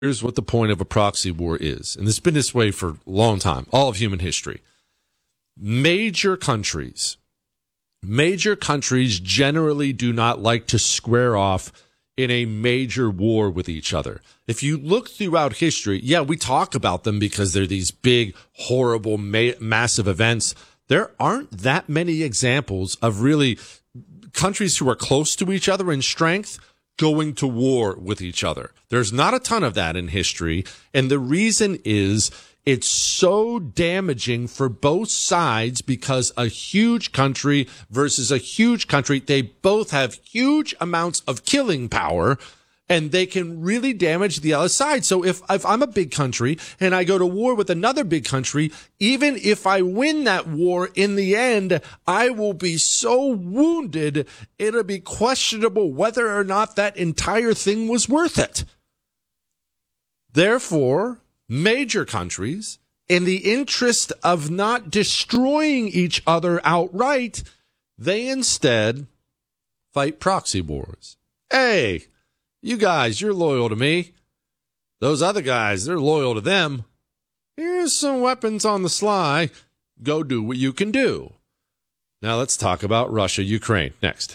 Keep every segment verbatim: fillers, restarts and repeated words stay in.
Here's what the point of a proxy war is, and it's been this way for a long time, all of human history. Major countries, major countries generally do not like to square off in a major war with each other. If you look throughout history, yeah, we talk about them because they're these big, horrible, ma- massive events. There aren't that many examples of really countries who are close to each other in strength going to war with each other. There's not a ton of that in history. And the reason is it's so damaging for both sides because a huge country versus a huge country, they both have huge amounts of killing power and they can really damage the other side. So if, if I'm a big country and I go to war with another big country, even if I win that war in the end, I will be so wounded, it'll be questionable whether or not that entire thing was worth it. Therefore, major countries, in the interest of not destroying each other outright, they instead fight proxy wars. Hey, you guys, you're loyal to me. Those other guys, they're loyal to them. Here's some weapons on the sly. Go do what you can do. Now let's talk about Russia, Ukraine. Next.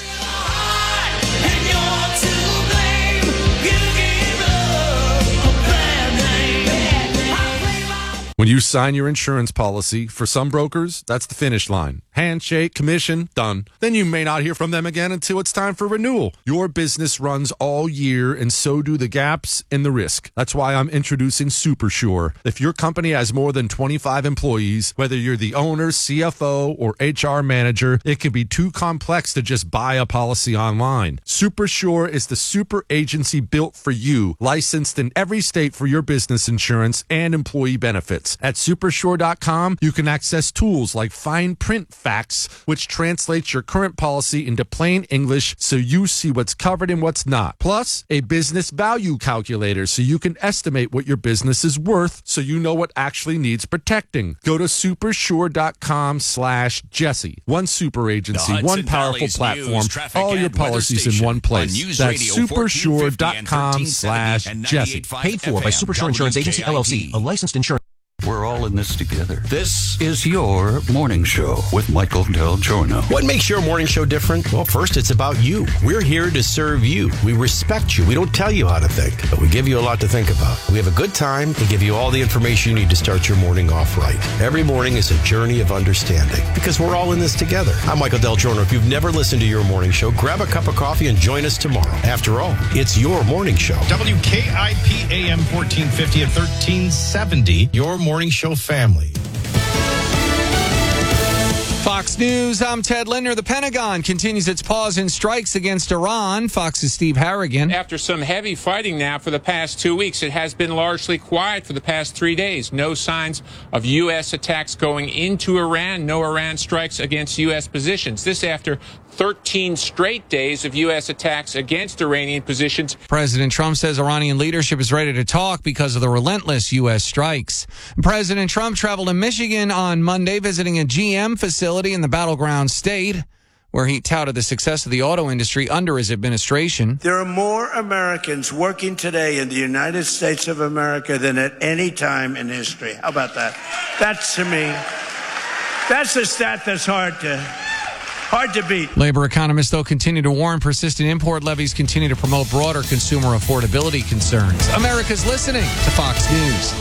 When you sign your insurance policy, for some brokers, that's the finish line. Handshake, commission, done. Then you may not hear from them again until it's time for renewal. Your business runs all year, and so do the gaps and the risk. That's why I'm introducing SuperSure. If your company has more than twenty-five employees, whether you're the owner, C F O, or H R manager, it can be too complex to just buy a policy online. SuperSure is the super agency built for you, licensed in every state for your business insurance and employee benefits. At supersure dot com, you can access tools like fine print facts, which translates your current policy into plain English so you see what's covered and what's not. Plus, a business value calculator so you can estimate what your business is worth so you know what actually needs protecting. Go to supersure dot com slash Jesse. One super agency, one powerful Valley's platform, news, all your policies in one place. That's supersure dot com slash Jesse. Paid for by Supersure Insurance Agency, L L C, a licensed insurance. We're all in this together. This is your morning show with Michael Del Giorno. What makes your morning show different? Well, first, it's about you. We're here to serve you. We respect you. We don't tell you how to think, but we give you a lot to think about. We have a good time and give you all the information you need to start your morning off right. Every morning is a journey of understanding because we're all in this together. I'm Michael Del Giorno. If you've never listened to your morning show, grab a cup of coffee and join us tomorrow. After all, it's your morning show. W K I P A M fourteen fifty and thirteen seventy. Your morning show family. Fox News, I'm Ted Linder. The Pentagon continues its pause in strikes against Iran. Fox's Steve Harrigan. After some heavy fighting now for the past two weeks, it has been largely quiet for the past three days. No signs of U S attacks going into Iran. No Iran strikes against U S positions. This after thirteen straight days of U S attacks against Iranian positions. President Trump says Iranian leadership is ready to talk because of the relentless U S strikes. President Trump traveled to Michigan on Monday, visiting a G M facility in the battleground state, where he touted the success of the auto industry under his administration. There are more Americans working today in the United States of America than at any time in history. How about that? That's, to me, that's a stat that's hard to... Hard to beat. Labor economists, though, continue to warn persistent import levies continue to promote broader consumer affordability concerns. America's listening to Fox News.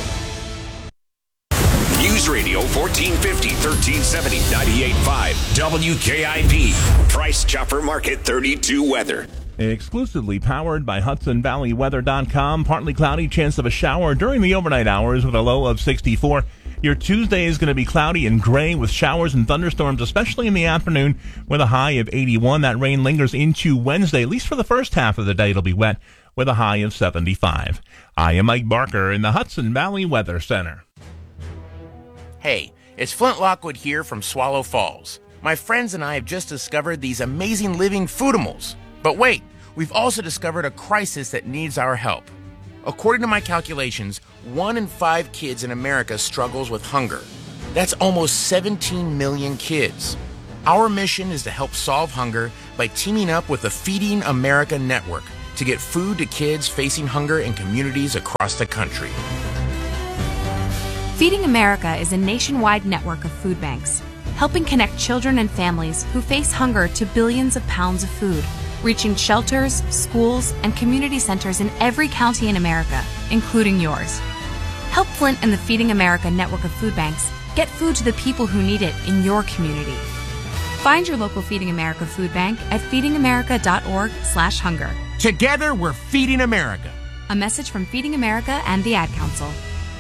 News Radio fourteen fifty, thirteen seventy, ninety-eight point five W K I P. Price Chopper Market thirty-two weather. Exclusively powered by Hudson Valley Weather dot com. Partly cloudy, chance of a shower during the overnight hours with a low of sixty-four. Your Tuesday is going to be cloudy and gray with showers and thunderstorms, especially in the afternoon, with a high of eighty-one. That rain lingers into Wednesday. At least for the first half of the day, it'll be wet with a high of seventy-five. I am Mike Barker in the Hudson Valley Weather Center. Hey, it's Flint Lockwood here from Swallow Falls. My friends and I have just discovered these amazing living foodimals. But wait, we've also discovered a crisis that needs our help. According to my calculations, one in five kids in America struggles with hunger. That's almost seventeen million kids. Our mission is to help solve hunger by teaming up with the Feeding America Network to get food to kids facing hunger in communities across the country. Feeding America is a nationwide network of food banks, helping connect children and families who face hunger to billions of pounds of food, reaching shelters, schools, and community centers in every county in America, including yours. Help Flint and the Feeding America network of food banks get food to the people who need it in your community. Find your local Feeding America food bank at feedingamerica.org slash hunger. Together, we're Feeding America. A message from Feeding America and the Ad Council.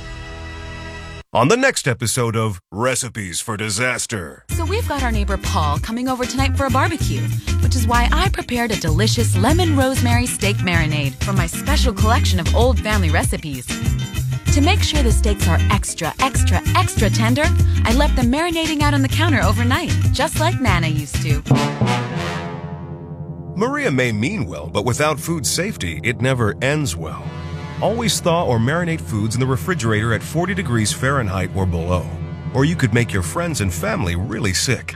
On the next episode of Recipes for Disaster. So we've got our neighbor Paul coming over tonight for a barbecue, which is why I prepared a delicious lemon rosemary steak marinade from my special collection of old family recipes. To make sure the steaks are extra, extra, extra tender, I left them marinating out on the counter overnight, just like Nana used to. Maria may mean well, but without food safety, it never ends well. Always thaw or marinate foods in the refrigerator at forty degrees Fahrenheit or below, or you could make your friends and family really sick.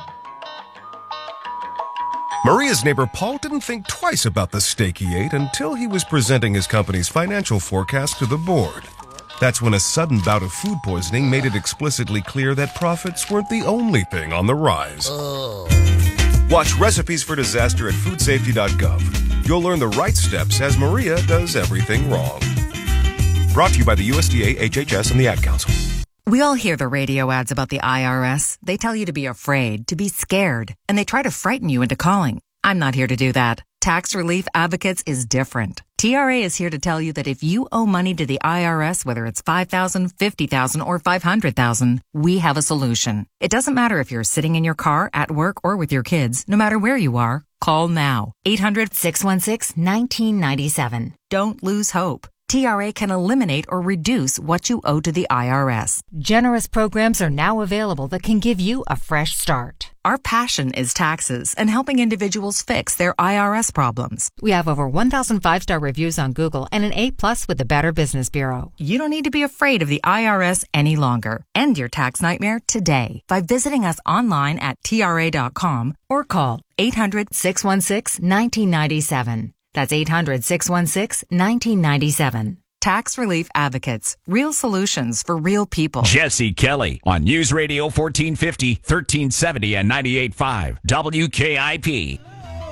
Maria's neighbor Paul didn't think twice about the steak he ate until he was presenting his company's financial forecast to the board. That's when a sudden bout of food poisoning made it explicitly clear that profits weren't the only thing on the rise. Oh. Watch Recipes for Disaster at food safety dot gov. You'll learn the right steps as Maria does everything wrong. Brought to you by the U S D A, H H S, and the Ad Council. We all hear the radio ads about the I R S. They tell you to be afraid, to be scared, and they try to frighten you into calling. I'm not here to do that. Tax Relief Advocates is different. T R A is here to tell you that if you owe money to the I R S, whether it's five thousand dollars, fifty thousand dollars, or five hundred thousand dollars, we have a solution. It doesn't matter if you're sitting in your car, at work, or with your kids. No matter where you are, call now. eight hundred, six one six, one nine nine seven. Don't lose hope. T R A can eliminate or reduce what you owe to the I R S. Generous programs are now available that can give you a fresh start. Our passion is taxes and helping individuals fix their I R S problems. We have over one thousand five-star reviews on Google and an A plus with the Better Business Bureau. You don't need to be afraid of the I R S any longer. End your tax nightmare today by visiting us online at T R A dot com or call eight hundred, six one six, one nine nine seven. That's eight hundred, six one six, one nine nine seven. Tax Relief Advocates. Real solutions for real people. Jesse Kelly on News Radio fourteen fifty, thirteen seventy, and ninety-eight point five W K I P.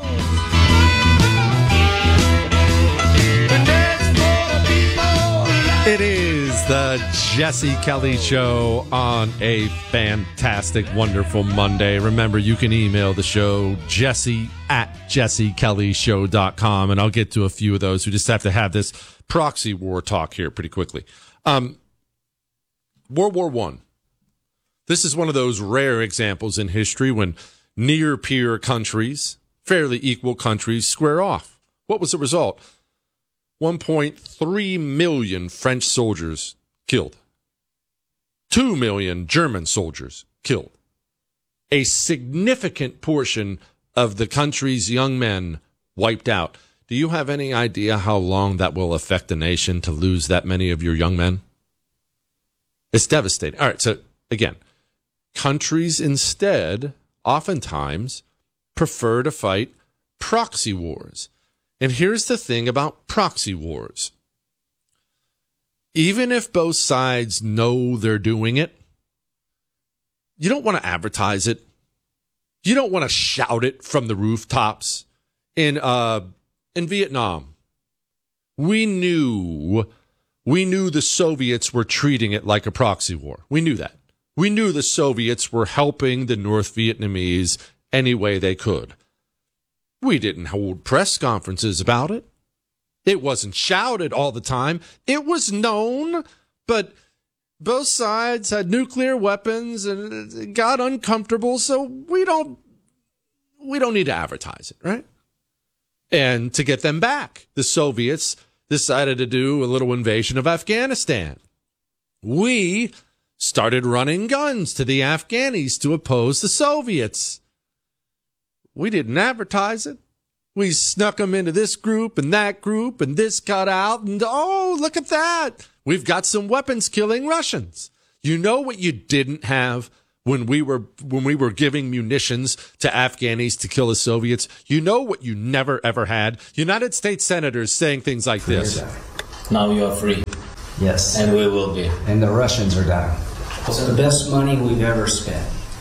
It is the Jesse Kelly Show on a fantastic, wonderful Monday. Remember, you can email the show, jesse at jesse kelly show dot com, and I'll get to a few of those. We just have to have this proxy war talk here pretty quickly. Um, World War One. This is one of those rare examples in history when near-peer countries, fairly equal countries, square off. What was the result? one point three million French soldiers killed. two million German soldiers killed. A significant portion of the country's young men wiped out. Do you have any idea how long that will affect a nation to lose that many of your young men? It's devastating. All right, so again, countries instead oftentimes prefer to fight proxy wars. And here's the thing about proxy wars. Even if both sides know they're doing it, you don't want to advertise it. You don't want to shout it from the rooftops. In uh in Vietnam, we knew we knew the Soviets were treating it like a proxy war. We knew that. We knew the Soviets were helping the North Vietnamese any way they could. We didn't hold press conferences about it. It wasn't shouted all the time. It was known, but both sides had nuclear weapons and it got uncomfortable, so we don't we don't need to advertise it, right? And to get them back, the Soviets decided to do a little invasion of Afghanistan. We started running guns to the Afghanis to oppose the Soviets. We didn't advertise it. We snuck them into this group and that group, and this got out, and oh, look at that. We've got some weapons killing Russians. You know what you didn't have when we were when we were giving munitions to Afghanis to kill the Soviets? You know what you never, ever had? United States senators saying things like this. Now you are free. Yes. And we will be. And the Russians are down. It's the best money we've ever spent.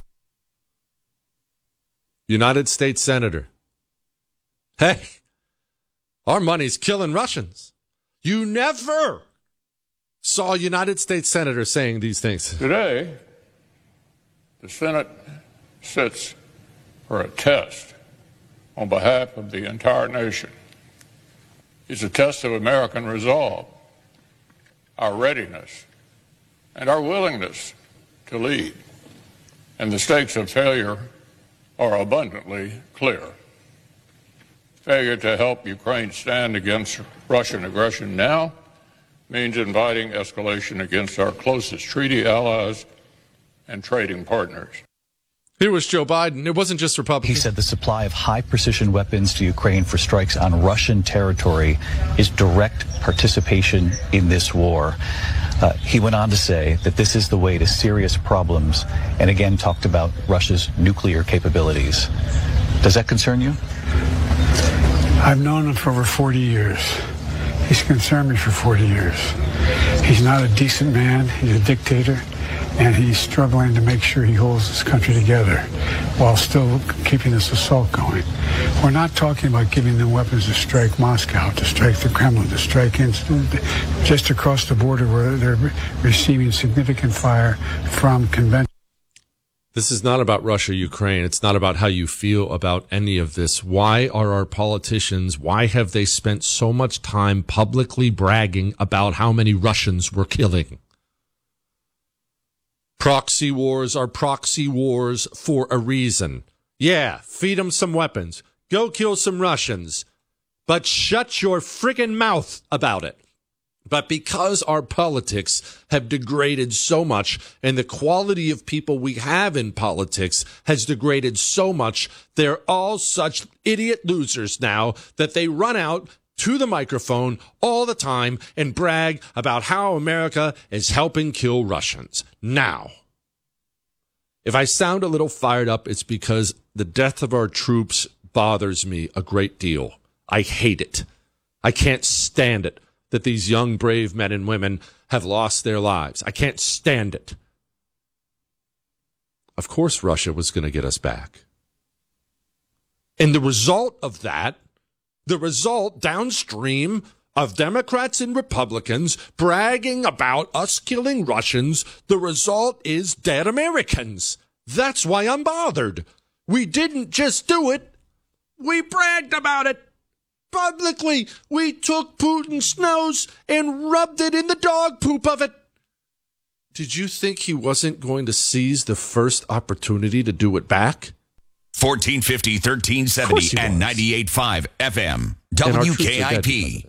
United States senator. Hey, our money's killing Russians. You never saw a United States senator saying these things. Today, the Senate sits for a test on behalf of the entire nation. It's a test of American resolve, our readiness, and our willingness to lead. And the stakes of failure are abundantly clear. Failure to help Ukraine stand against Russian aggression now means inviting escalation against our closest treaty allies and trading partners. Here was Joe Biden. It wasn't just Republicans. He said the supply of high-precision weapons to Ukraine for strikes on Russian territory is direct participation in this war. Uh, he went on to say that this is the way to serious problems, and again talked about Russia's nuclear capabilities. Does that concern you? I've known him for over forty years. He's concerned me for forty years. He's not a decent man. He's a dictator. And he's struggling to make sure he holds this country together while still keeping this assault going. We're not talking about giving them weapons to strike Moscow, to strike the Kremlin, to strike in, just across the border where they're receiving significant fire from conventional. This is not about Russia, Ukraine. It's not about how you feel about any of this. Why are our politicians, why have they spent so much time publicly bragging about how many Russians we're killing? Proxy wars are proxy wars for a reason. Yeah, feed them some weapons. Go kill some Russians. But shut your friggin' mouth about it. But because our politics have degraded so much and the quality of people we have in politics has degraded so much, they're all such idiot losers now that they run out to the microphone all the time and brag about how America is helping kill Russians. Now, if I sound a little fired up, it's because the death of our troops bothers me a great deal. I hate it. I can't stand it that these young, brave men and women have lost their lives. I can't stand it. Of course, Russia was going to get us back. And the result of that, the result downstream of Democrats and Republicans bragging about us killing Russians, the result is dead Americans. That's why I'm bothered. We didn't just do it. We bragged about it. Publicly, we took Putin's nose and rubbed it in the dog poop of it. Did you think he wasn't going to seize the first opportunity to do it back? fourteen fifty, thirteen seventy, and ninety-eight point five F M. W K I P.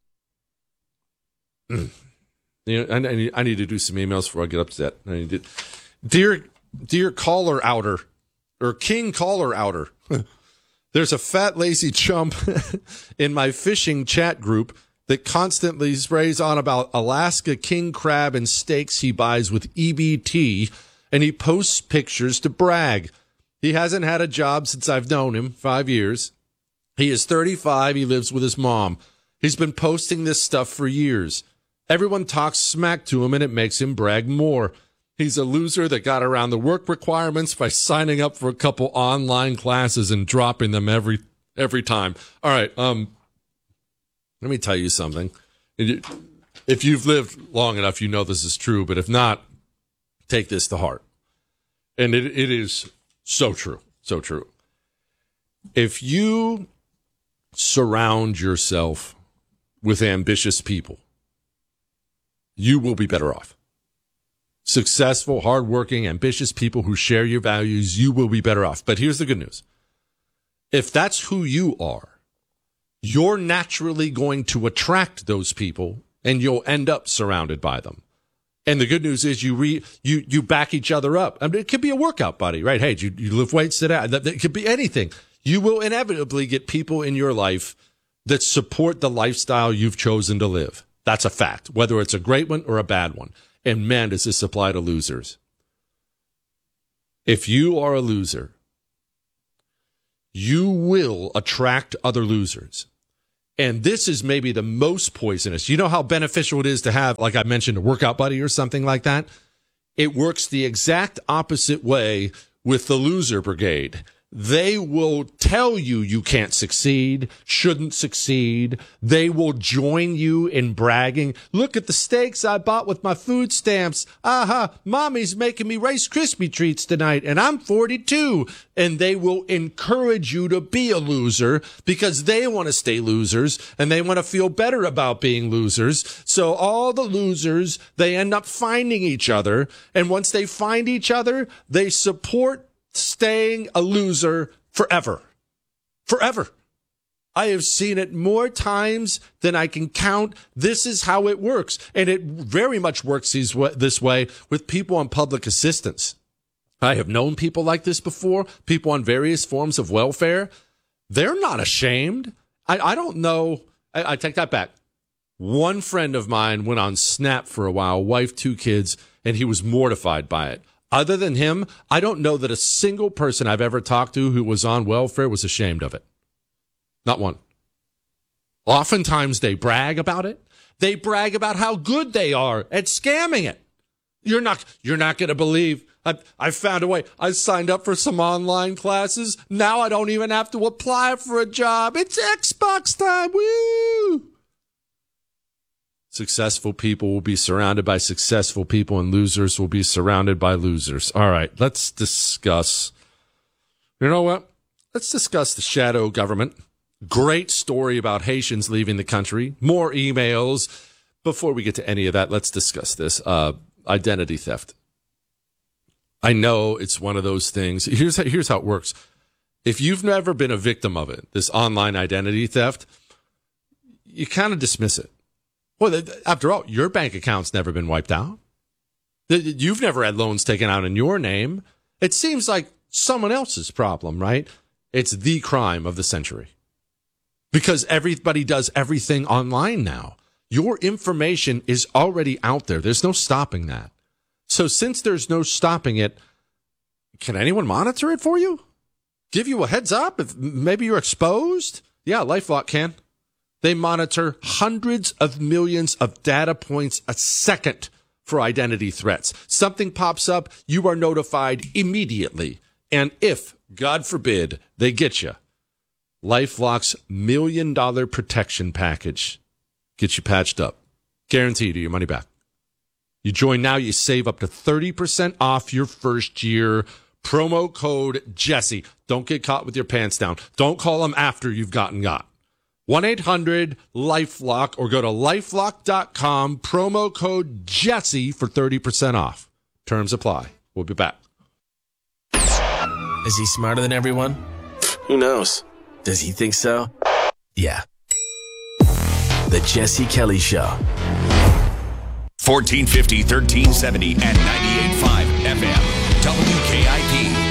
Mm. You know, I, I, need, I need to do some emails before I get upset. I need to, dear, dear caller outer, or king caller outer. There's a fat, lazy chump in my fishing chat group that constantly sprays on about Alaska king crab and steaks he buys with E B T, and he posts pictures to brag. He hasn't had a job since I've known him, five years. He is thirty-five. He lives with his mom. He's been posting this stuff for years. Everyone talks smack to him, and it makes him brag more. He's a loser that got around the work requirements by signing up for a couple online classes and dropping them every every time. All right, um, let me tell you something. If you've lived long enough, you know this is true, but if not, take this to heart. And it it is so true, so true. If you surround yourself with ambitious people, you will be better off. Successful, hardworking, ambitious people who share your values, you will be better off. But here's the good news. If that's who you are, you're naturally going to attract those people and you'll end up surrounded by them. And the good news is you re, you you back each other up. I mean, it could be a workout buddy, right? Hey, you, you lift weights, sit out. It could be anything. You will inevitably get people in your life that support the lifestyle you've chosen to live. That's a fact, whether it's a great one or a bad one. And man, does this apply to losers. If you are a loser, you will attract other losers. And this is maybe the most poisonous. You know how beneficial it is to have, like I mentioned, a workout buddy or something like that? It works the exact opposite way with the loser brigade. They will tell you you can't succeed, shouldn't succeed. They will join you in bragging. Look at the steaks I bought with my food stamps. Aha, mommy's making me Rice Krispie treats tonight, and I'm forty-two. And they will encourage you to be a loser because they want to stay losers and they want to feel better about being losers. So all the losers, they end up finding each other. And once they find each other, they support staying a loser forever. Forever. I have seen it more times than I can count. This is how it works. And it very much works this way with people on public assistance. I have known people like this before, people on various forms of welfare. They're not ashamed. I, I don't know. I, I take that back. One friend of mine went on Snap for a while, wife, two kids, and he was mortified by it. Other than him, I don't know that a single person I've ever talked to who was on welfare was ashamed of it. Not one. Oftentimes they brag about it. They brag about how good they are at scamming it. You're not, you're not going to believe. I, I found a way. I signed up for some online classes. Now I don't even have to apply for a job. It's Xbox time. Woo! Successful people will be surrounded by successful people, and losers will be surrounded by losers. All right, let's discuss. You know what? Let's discuss the shadow government. Great story about Haitians leaving the country. More emails. Before we get to any of that, let's discuss this. Uh, identity theft. I know it's one of those things. Here's how, here's how it works. If you've never been a victim of it, this online identity theft, you kind of dismiss it. Well, after all, your bank account's never been wiped out. You've never had loans taken out in your name. It seems like someone else's problem, right? It's the crime of the century. Because everybody does everything online now. Your information is already out there. There's no stopping that. So since there's no stopping it, can anyone monitor it for you? Give you a heads up if maybe you're exposed? Yeah, LifeLock can. They monitor hundreds of millions of data points a second for identity threats. Something pops up, you are notified immediately. And if, God forbid, they get you, LifeLock's million dollar protection package gets you patched up. Guaranteed your money back. You join now, you save up to thirty percent off your first year. Promo code Jesse. Don't get caught with your pants down. Don't call them after you've gotten got. one eight hundred LifeLock or go to lifelock dot com. Promo code Jesse for thirty percent off. Terms apply. We'll be back. Is he smarter than everyone? Who knows? Does he think so? Yeah. The Jesse Kelly Show. fourteen fifty, thirteen seventy, and ninety-eight point five F M. W K I P.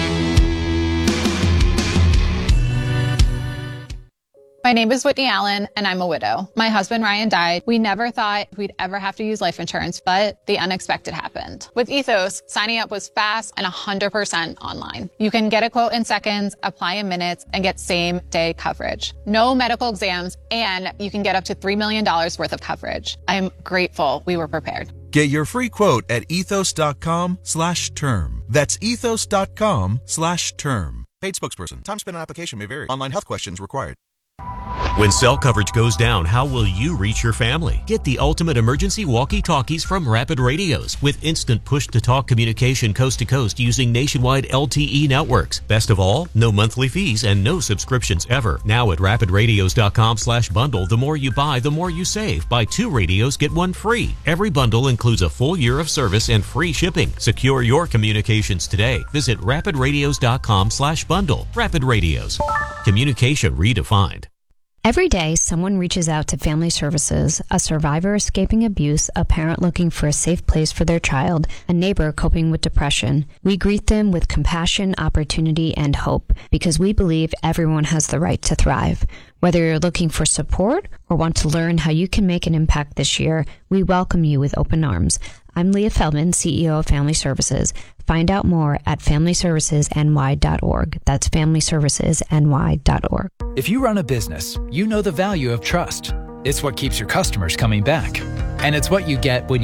My name is Whitney Allen, and I'm a widow. My husband, Ryan, died. We never thought we'd ever have to use life insurance, but the unexpected happened. With Ethos, signing up was fast and one hundred percent online. You can get a quote in seconds, apply in minutes, and get same-day coverage. No medical exams, and you can get up to three million dollars worth of coverage. I'm grateful we were prepared. Get your free quote at ethos.com slash term. That's ethos.com slash term. Paid spokesperson. Time spent on application may vary. Online health questions required. When cell coverage goes down, how will you reach your family? Get the ultimate emergency walkie-talkies from Rapid Radios with instant push-to-talk communication coast to coast using nationwide L T E networks. Best of all, no monthly fees and no subscriptions ever. Now at rapid radios dot com slash bundle, the more you buy, the more you save. Buy two radios, get one free. Every bundle includes a full year of service and free shipping. Secure your communications today. Visit rapid radios dot com slash bundle. Rapid Radios. Communication redefined. Every day, someone reaches out to Family Services, a survivor escaping abuse, a parent looking for a safe place for their child, a neighbor coping with depression. We greet them with compassion, opportunity, and hope, because we believe everyone has the right to thrive. Whether you're looking for support or want to learn how you can make an impact this year, we welcome you with open arms. I'm Leah Feldman, C E O of Family Services. Find out more at family services n y dot org. That's family services n y dot org. If you run a business, you know the value of trust. It's what keeps your customers coming back. And it's what you get when you